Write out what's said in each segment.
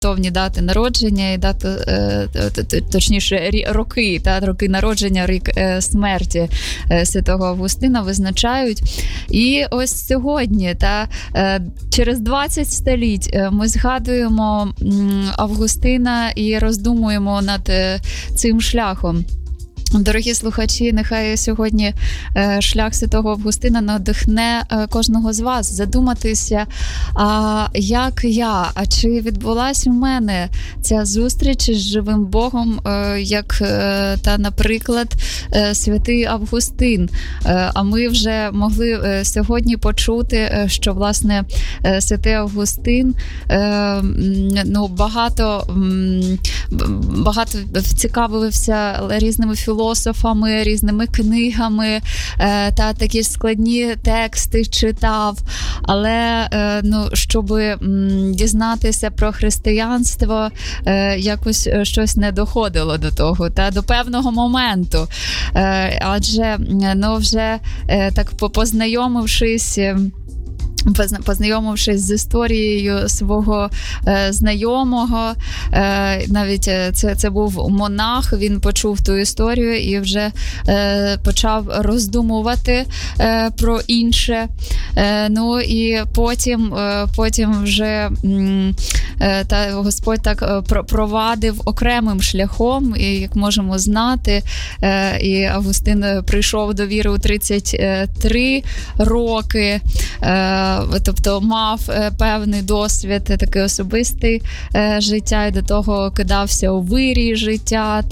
орієнтовні дати народження і дату, точніше, роки народження, рік смерті святого Августина визначають. І ось сьогодні, через 20 століть ми згадуємо Августина і роздумуємо над цим шляхом. Дорогі слухачі, нехай сьогодні шлях святого Августина надихне кожного з вас задуматися, як а чи відбулась у мене ця зустріч з живим Богом, як наприклад, святий Августин. А ми вже могли сьогодні почути, що, власне, святий Августин багато цікавився різними філософами, різними книгами, та такі складні тексти читав. Але щоб дізнатися про християнство, якось щось не доходило до того, до певного моменту. Адже вже так познайомившись з історією свого знайомого, навіть це був монах, він почув ту історію і вже почав роздумувати про інше. І потім вже Господь так провадив окремим шляхом, і, як можемо знати, і Августин прийшов до віри у 33 роки, тобто мав певний досвід, такий особистий життя, і до того кидався у вирій життя,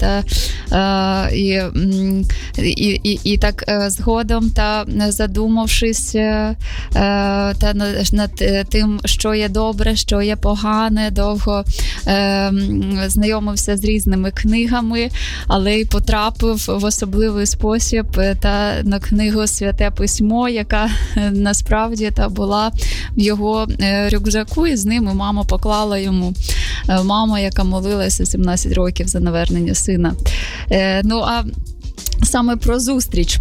і так згодом, задумавшись над тим, що є добре, що є погане, довго знайомився з різними книгами, але й потрапив в особливий спосіб на книгу «Святе письмо», яка насправді була в його рюкзаку, і з ними мама поклала йому. Мама, яка молилася 17 років за навернення сина. Саме про зустріч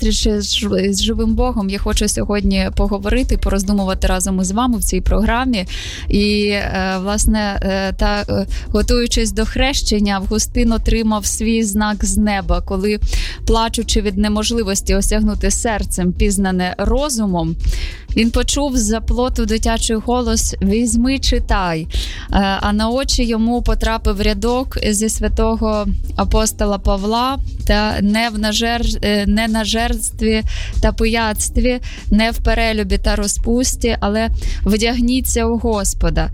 з живим Богом я хочу сьогодні поговорити, пороздумувати разом із вами в цій програмі. І, власне, готуючись до хрещення, Августин отримав свій знак з неба, коли, плачучи від неможливості осягнути серцем пізнане розумом, він почув з-за плоту дитячий голос «Візьми, читай», а на очі йому потрапив рядок зі святого апостола Павла: та не на жерстві та пияцтві, не в перелюбі та розпусті, але вдягніться у Господа.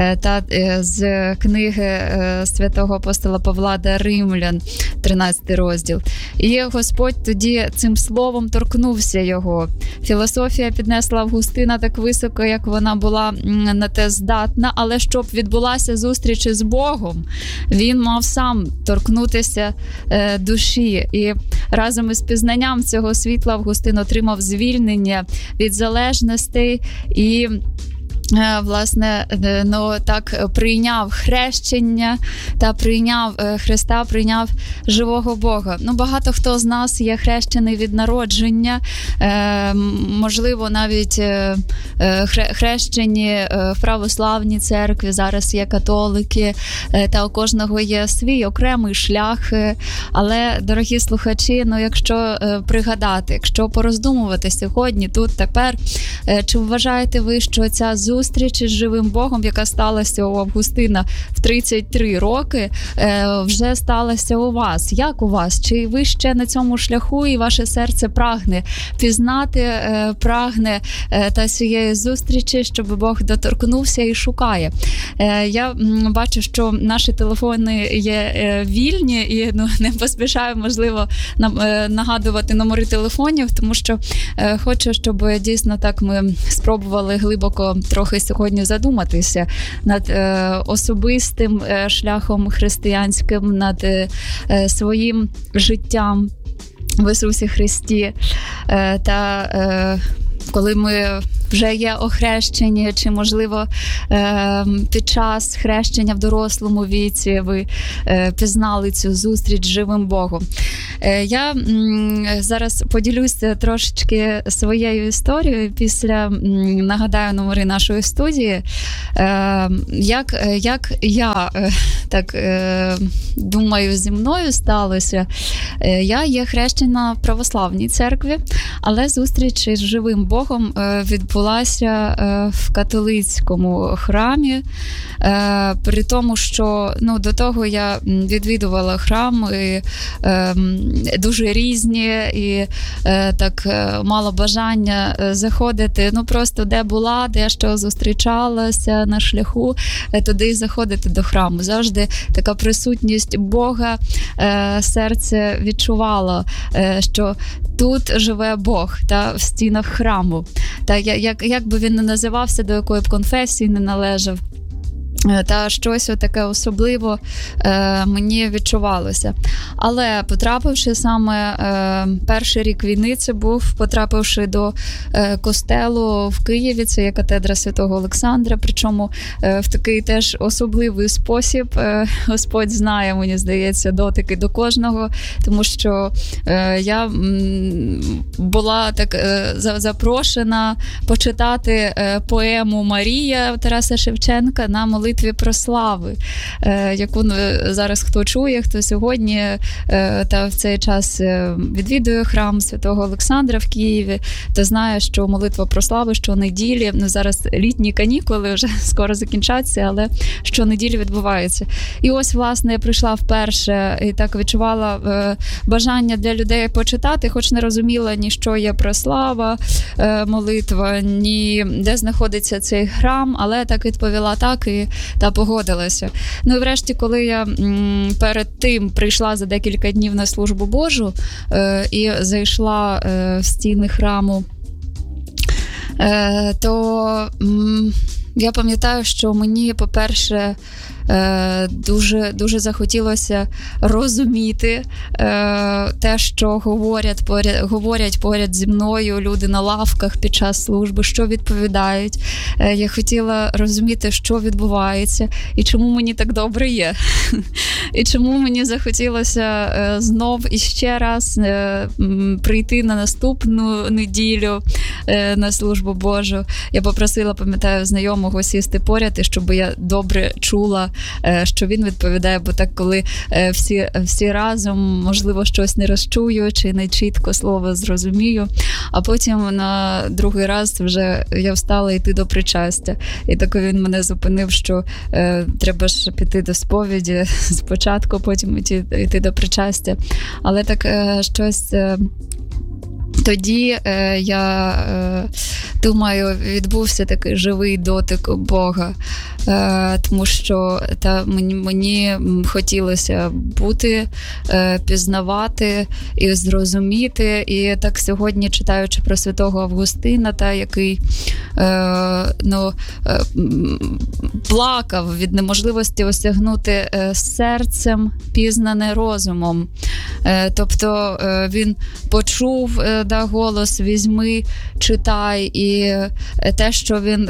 З книги святого апостола Павла до Римлян, 13 розділ. І Господь тоді цим словом торкнувся його. Філософія піднесла Августина так високо, як вона була на те здатна, але щоб відбулася зустріч із Богом, він мав сам торкнутися душі. І разом із пізнанням цього світла Августин отримав звільнення від залежностей і, власне, так прийняв хрещення та прийняв Христа, прийняв живого Бога. Багато хто з нас є хрещений від народження, можливо, навіть хрещені в православній церкві, зараз є католики, та у кожного є свій окремий шлях. Але, дорогі слухачі, якщо пригадати, якщо пороздумувати сьогодні, тут, тепер, чи вважаєте ви, що ця зустріч із живим Богом, яка сталася у Августина в 33 роки, вже сталася у вас? Як у вас? Чи ви ще на цьому шляху і ваше серце прагне пізнати, прагне та цієї зустрічі, щоб Бог доторкнувся і шукає? Я бачу, що наші телефони є вільні і не поспішаю, можливо, нагадувати номери телефонів, тому що хочу, щоб дійсно так ми спробували глибоко трохи сьогодні задуматися над особистим шляхом християнським, над своїм життям в Ісусі Христі та коли ми вже є охрещені, чи, можливо, під час хрещення в дорослому віці ви пізнали цю зустріч з живим Богом. Я зараз поділюся трошечки своєю історією після, нагадаю, номери нашої студії. Як я, так думаю, зі мною сталося. Я є хрещена в православній церкві, але зустріч з живим Богом відбулася в католицькому храмі. При тому, що до того я відвідувала храми дуже різні і так мала бажання заходити, просто де була, де що зустрічалася на шляху, туди заходити до храму. Завжди така присутність Бога, серце відчувало, що тут живе Бог, в стінах храму. Як би він не називався, до якої б конфесії не належав, та щось таке особливо мені відчувалося. Але потрапивши саме перший рік війни, це був, потрапивши до костелу в Києві, це є катедра Святого Олександра, причому в такий теж особливий спосіб. Господь знає, мені здається, дотики до кожного, тому що я була так запрошена почитати поему «Марія» Тараса Шевченка на молитві прослави, яку зараз хто чує, хто сьогодні та в цей час відвідує храм Святого Олександра в Києві, та знає, що молитва прослави щонеділі, зараз літні канікули вже скоро закінчаться, але щонеділі відбувається. І ось, власне, я прийшла вперше і так відчувала бажання для людей почитати, хоч не розуміла ні що є прослава, молитва, ні де знаходиться цей храм, але так відповіла так і та погодилася. І врешті, коли я перед тим прийшла за декілька днів на службу Божу і зайшла в стіни храму, то я пам'ятаю, що мені, по-перше, дуже захотілося розуміти те, що говорять поряд зі мною люди на лавках під час служби, що відповідають. Я хотіла розуміти, що відбувається і чому мені так добре є. І чому мені захотілося знов і ще раз прийти на наступну неділю на службу Божу. Я попросила, пам'ятаю, знайомого сісти поряд, і щоб я добре чула, що він відповідає, бо так, коли всі разом, можливо, щось не розчую, чи не чітко слово зрозумію, а потім на другий раз вже я встала йти до причастя. І так він мене зупинив, що треба ж піти до сповіді спочатку, потім йти до причастя. Але так щось... Тоді, я думаю, відбувся такий живий дотик Бога, тому що мені хотілося бути, пізнавати і зрозуміти. І так сьогодні, читаючи про святого Августина, який плакав від неможливості осягнути серцем пізнане розумом. Тобто він почув голос «Візьми, читай», і те, що він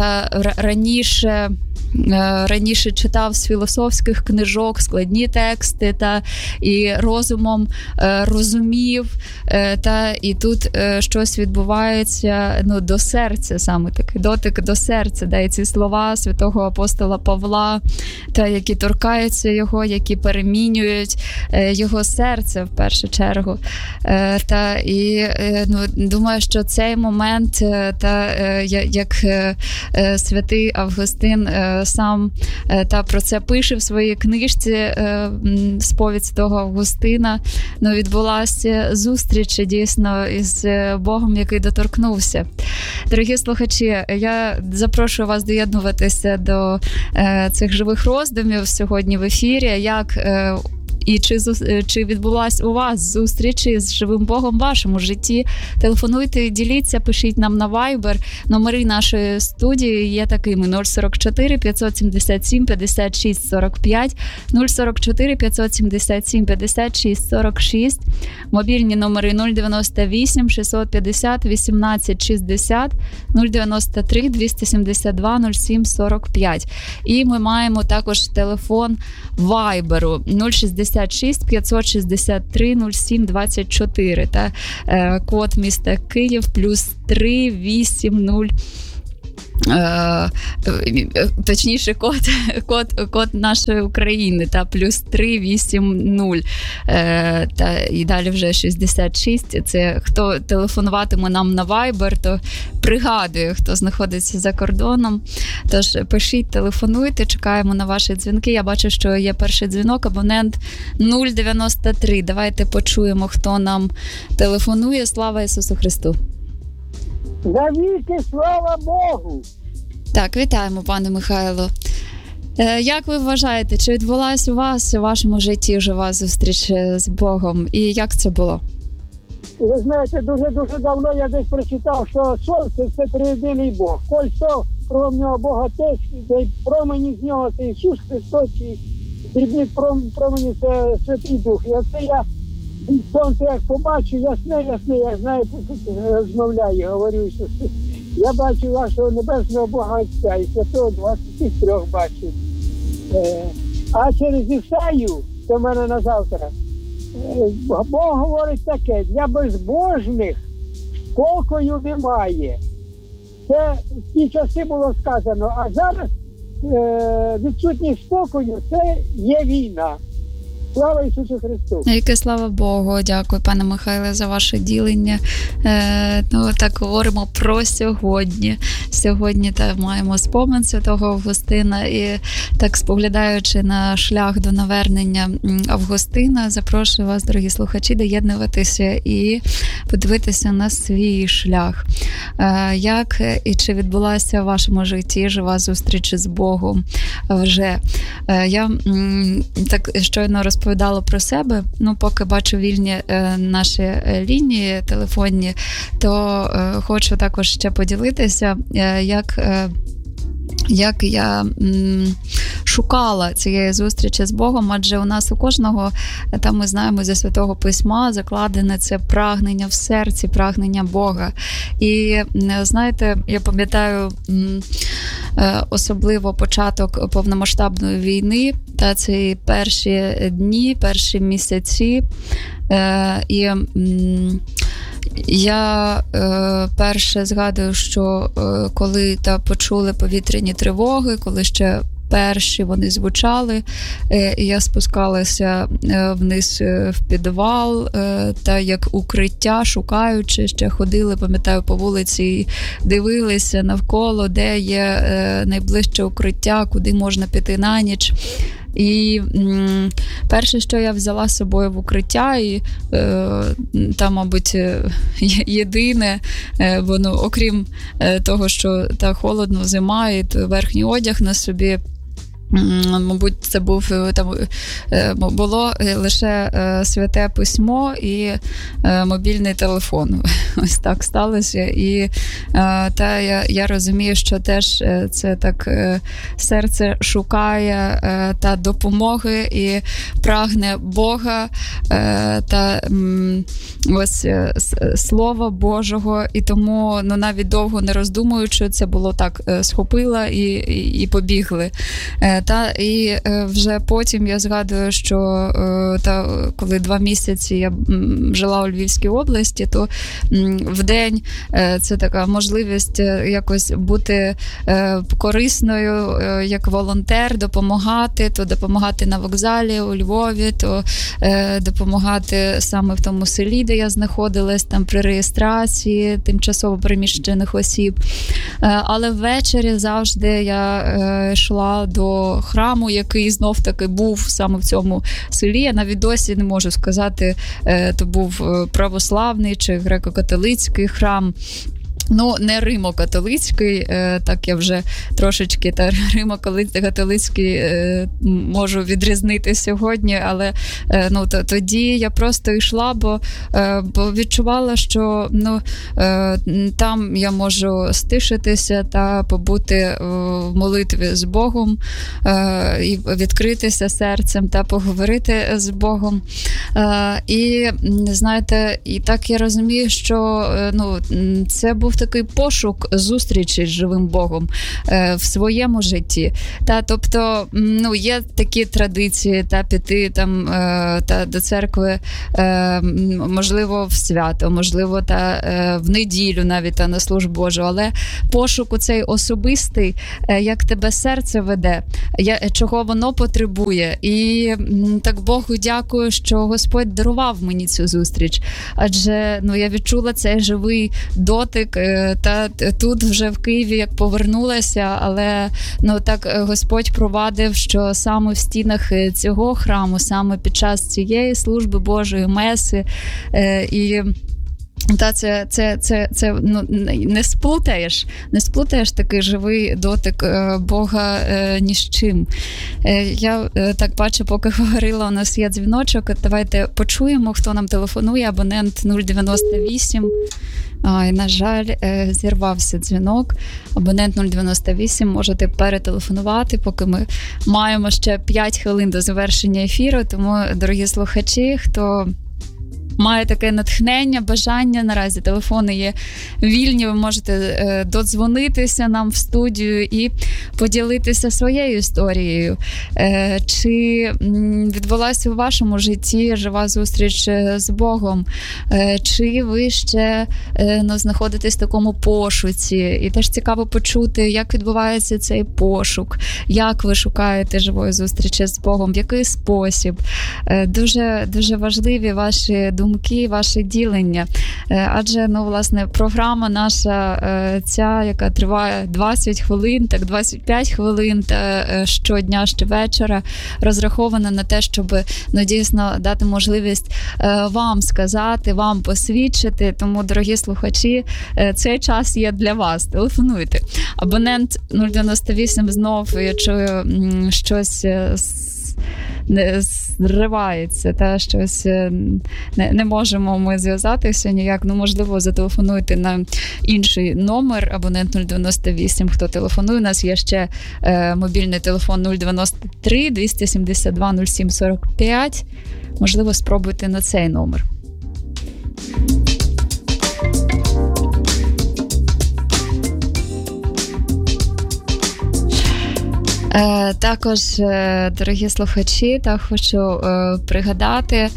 раніше читав з філософських книжок складні тексти, і розумом розумів, і тут щось відбувається до серця, саме такий дотик до серця, і ці слова святого апостола Павла, які торкаються його, які перемінюють його серце в першу чергу. І думаю, що цей момент, як святий Августин сам про це пише в своїй книжці «Сповідь святого Августина», відбулася зустріч дійсно із Богом, який доторкнувся. Дорогі слухачі, я запрошую вас доєднуватися до цих живих роздумів сьогодні в ефірі, і чи відбулась у вас зустріч з живим Богом в вашому житті. Телефонуйте, діліться, пишіть нам на Viber. Номери нашої студії є такими: 044 577 56 45, 044 577 56 46, мобільні номери 098 650 18 60, 093 272 07 45. І ми маємо також телефон Вайберу 066 563 07 24 та код міста Київ +3 80. Точніше, код нашої України, та +3 80. Та і далі вже 66. Це хто телефонуватиме нам на Viber, то пригадує, хто знаходиться за кордоном. Тож пишіть, телефонуйте, чекаємо на ваші дзвінки. Я бачу, що є перший дзвінок, абонент 093. Давайте почуємо, хто нам телефонує. Слава Ісусу Христу! Навіки слава Богу! Так, вітаємо, пане Михайло. Як ви вважаєте, чи відбулась у вас у вашому житті жива зустріч з Богом? І як це було? Ви знаєте, дуже давно я десь прочитав, що сонце – це триєдиний Бог. Кольцо кругом нього Бога теж, і промені з нього – це Ісус Христос, і дрібні промені – це Святий Дух. І оце я сонце як побачу, ясне, я знаю, розмовляю, говорю, що я бачу вашого небесного Бога Отця і Святого 23 бачу. А через Ісаю, це в мене на завтра, Бог говорить таке: для безбожних спокою немає. Це в ті часи було сказано, а зараз відсутність спокою – це є війна. Слава Ісусу Христу! Яке слава Богу! Дякую, пане Михайле, за ваше ділення. Так говоримо про сьогодні. Сьогодні маємо спомин святого Августина, і так, споглядаючи на шлях до навернення Августина, запрошую вас, дорогі слухачі, доєднуватися і подивитися на свій шлях. Як і чи відбулася в вашому житті жива зустріч з Богом вже? Я так щойно розповідала про себе, поки бачу вільні наші лінії телефонні, то хочу також ще поділитися, як я шукала цієї зустрічі з Богом, адже у нас у кожного, там ми знаємо зі Святого Письма, закладене це прагнення в серці, прагнення Бога. І знаєте, я пам'ятаю особливо початок повномасштабної війни, та ці перші дні, перші місяці, і я перше згадую, що коли почули повітряні тривоги, коли ще перші вони звучали, і я спускалася вниз в підвал, та як укриття, шукаючи, ще ходили, пам'ятаю, по вулиці і дивилися навколо, де є найближче укриття, куди можна піти на ніч. І перше, що я взяла з собою в укриття, і там, мабуть, єдине, бо окрім того, що холодно, зима, і верхній одяг на собі, мабуть, це було лише Святе Письмо і мобільний телефон. Ось так сталося. І я розумію, що теж це так серце шукає та допомоги і прагне Бога та ось Слова Божого. І тому навіть довго не роздумуючи, це було так, схопила і побігли. І вже потім я згадую, що коли 2 місяці я жила у Львівській області, то в день це така можливість якось бути корисною як волонтер, допомагати на вокзалі у Львові, то допомагати саме в тому селі, де я знаходилась, там при реєстрації тимчасово переміщених осіб. Але ввечері завжди я йшла до храму, який знов-таки був саме в цьому селі. Я навіть досі не можу сказати, то був православний чи греко-католицький храм. Ну, не римо-католицький, так я вже трошечки римо-католицький можу відрізнити сьогодні, але ну, тоді я просто йшла, бо відчувала, що ну, там я можу стишитися та побути в молитві з Богом, і відкритися серцем та поговорити з Богом. І, знаєте, і так я розумію, що ну, це був такий пошук зустрічі з живим Богом в своєму житті. Тобто, ну, є такі традиції піти там до церкви, можливо, в свято, можливо, в неділю навіть на службу Божу, але пошук у цей особистий, як тебе серце веде, чого воно потребує. І так Богу дякую, що Господь дарував мені цю зустріч. Адже ну, я відчула цей живий дотик, та тут вже в Києві, як повернулася, але ну, так Господь провадив, що саме в стінах цього храму, саме під час цієї служби Божої, меси, і та це ну, не сплутаєш такий живий дотик Бога ні з чим. Я так бачу, поки говорила, у нас є дзвіночок. Давайте почуємо, хто нам телефонує. Абонент 098. Ай, на жаль, зірвався дзвінок. Абонент 098, можете перетелефонувати, поки ми маємо ще 5 хвилин до завершення ефіру. Тому, дорогі слухачі, хто має таке натхнення, бажання, наразі телефони є вільні, ви можете додзвонитися нам в студію і поділитися своєю історією. Чи відбулася у вашому житті жива зустріч з Богом? Чи ви ще знаходитесь в такому пошуці? І теж цікаво почути, як відбувається цей пошук, як ви шукаєте живої зустрічі з Богом, в який спосіб. Дуже, дуже важливі ваші думки, ваше ділення. Адже, ну, власне, програма наша ця, яка триває 20 хвилин, так 25 хвилин щодня, щовечора, розрахована на те, щоб, ну, дійсно дати можливість вам сказати, вам посвідчити. Тому, дорогі слухачі, цей час є для вас. Телефонуйте. Абонент 098 знов, я чую, щось не зривається, та щось не можемо ми зв'язатися ніяк. Ну, можливо, зателефонуйте на інший номер, абонент 098, хто телефонує. У нас є ще мобільний телефон 093 272 07 45. Можливо, спробуйте на цей номер. Також, дорогі слухачі, хочу пригадати,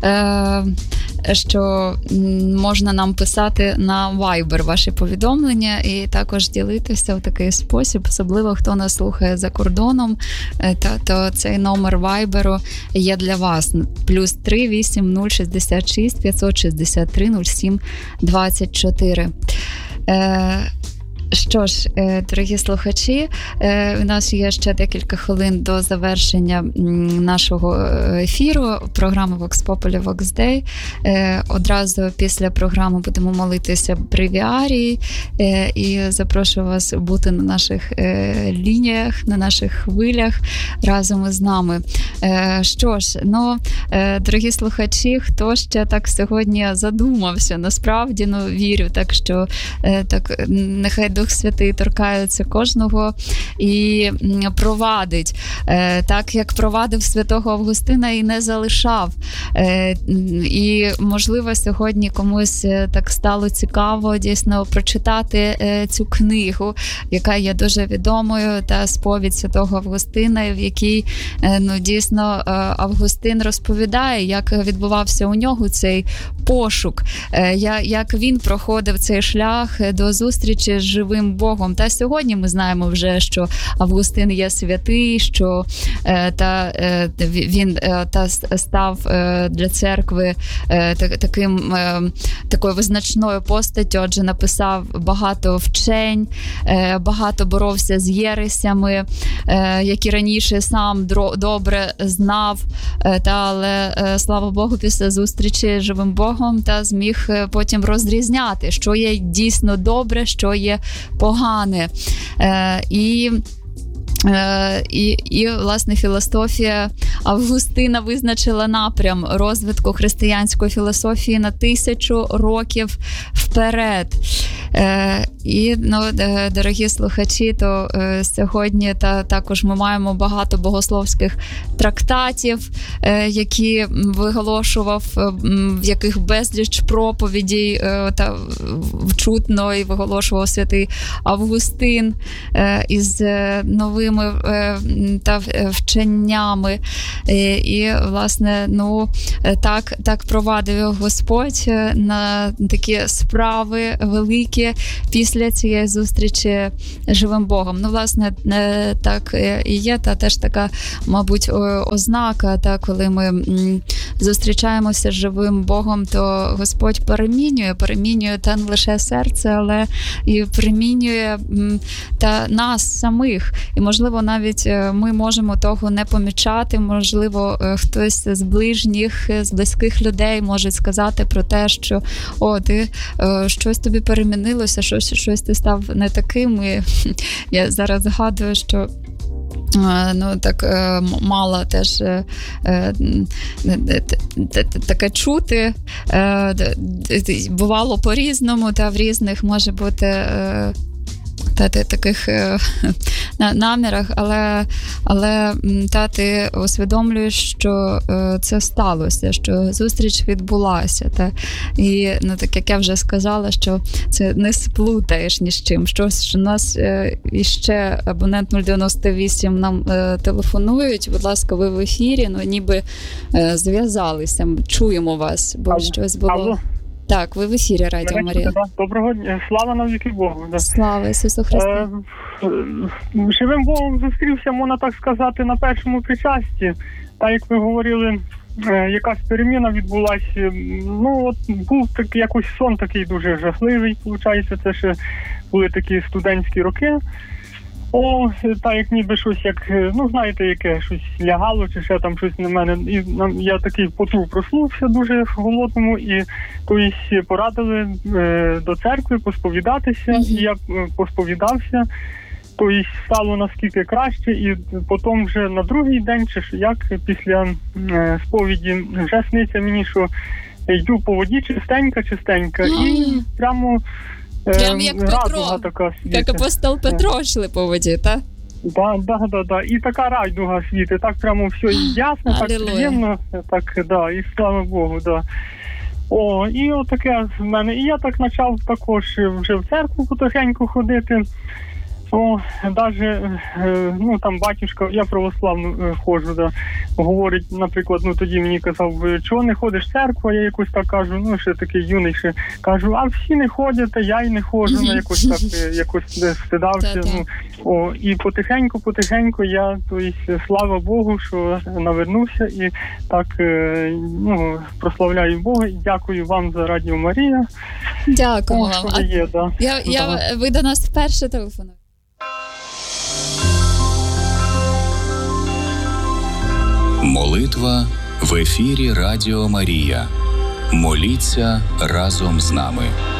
що можна нам писати на Viber ваші повідомлення і також ділитися в такий спосіб, особливо хто нас слухає за кордоном, то цей номер Viber є для вас. +3 8066 563 07 24. Що ж, дорогі слухачі, у нас є ще декілька хвилин до завершення нашого ефіру, програми Vox Populi, Vox Dei. Одразу після програми будемо молитися бревіарії, і запрошую вас бути на наших лініях, на наших хвилях разом із нами. Що ж, ну, дорогі слухачі, хто ще так сьогодні задумався, насправді, ну, вірю, так що так, нехай Дух Святий торкається кожного і провадить, так як провадив святого Августина і не залишав. І, можливо, сьогодні комусь так стало цікаво дійсно прочитати цю книгу, яка є дуже відомою, та сповідь святого Августина, в якій, ну, дійсно Августин розповідає, як відбувався у нього цей пошук, як він проходив цей шлях до зустрічі з живим живим Богом. Та сьогодні ми знаємо вже, що Августин є святий, що він став для церкви такою визначною постаттю, адже написав багато вчень, багато боровся з єресями, які раніше сам добре знав, але, слава Богу, після зустрічі з живим Богом зміг потім розрізняти, що є дійсно добре, що є погане. І, власне, філософія Августина визначила напрям розвитку християнської філософії на 1000 років вперед. І, дорогі слухачі, то сьогодні також ми маємо багато богословських трактатів, які виголошував, в яких безліч проповідей чутно і виголошував святий Августин із новими вченнями. І, власне, так провадив його Господь на такі справи великі після цієї зустрічі з живим Богом. Власне, так і є, теж така, мабуть, ознака, коли ми зустрічаємося з живим Богом, то Господь перемінює не лише серце, але і перемінює нас самих. І, можливо, навіть ми можемо того не помічати, можливо, хтось з ближніх, з близьких людей може сказати про те, що щось тобі перемінилося, щось ти став не таким. І я зараз згадую, що мало теж таке чути. Бувало по-різному, в різних може бути таких намірах, але ти усвідомлюєш, що це сталося, що зустріч відбулася. І, так як я вже сказала, що це не сплутаєш ні з чим. Щось, що нас іще абонент 098 нам телефонують. Будь ласка, ви в ефірі, ніби зв'язалися. Чуємо вас, бо щось було... Алло. Так, ви в ефірі Радіо Марія. Доброго дня. Слава навіки Богу. Да. Слава Ісусу Христу. Живим Богом зустрівся, можна так сказати, на першому причасті. Так, як ви говорили, якась переміна відбулася. Був якийсь сон такий дуже жахливий, виходить. Це ще були такі студентські роки. Так як ніби щось, знаєте, яке щось лягало, чи ще там щось на мене. І я такий проснувся дуже голодному, і порадили до церкви посповідатися. І я посповідався, стало наскільки краще, і потім вже на другий день, після сповіді, вже сниться мені, що йду по воді чистенька, і прямо як Петро, така як апостол Петро йшли по воді, так? Да. І така райдуга світить, так прямо все ясно, так приємно, і слава Богу, да. І отаке в мене. І я так почав також вже в церкву потихеньку ходити. Даже, там батюшка, я православно ходжу, говорить, наприклад, тоді мені казав, чого не ходиш в церкву, я якось так кажу, ще такий юний, кажу, а всі не ходять, а я й не ходжу, якось так, якось стидався, і потихеньку я, слава Богу, що навернувся, і так, прославляю Бога, і дякую вам за Радіо Марія. Дякую вам. Ви до нас вперше телефонуєте? Молитва в ефірі Радіо Марія. Моліться разом з нами.